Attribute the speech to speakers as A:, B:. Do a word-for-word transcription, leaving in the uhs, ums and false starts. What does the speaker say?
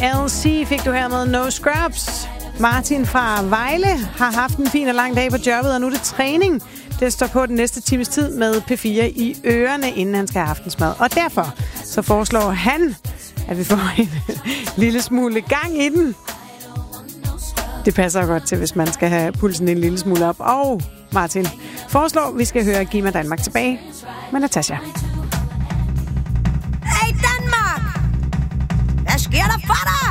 A: L C fik du her med No Scrubs. Martin fra Vejle har haft en fin og lang dag på jobbet, og nu er det træning. Det står på den næste times tid med P fire i ørerne, inden han skal have aftensmad. Og derfor så foreslår han, at vi får en lille smule gang i den. Det passer godt til, hvis man skal have pulsen en lille smule op. Og Martin foreslår, at vi skal høre Giv mig Danmark tilbage med Natasha.
B: Hey Danmark! Hvad sker der for dig?